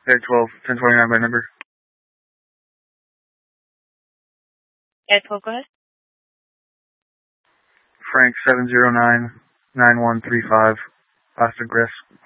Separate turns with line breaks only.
Air 12, 1029 by number.
Air 12, go ahead.
Frank 709-9135, Austin Chris.